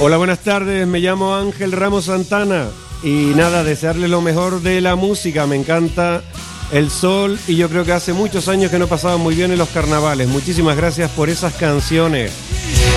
Hola, buenas tardes, me llamo Ángel Ramos Santana y nada, desearles lo mejor de la música. Me encanta el sol y yo creo que hace muchos años que no pasaba muy bien en los carnavales. Muchísimas gracias por esas canciones.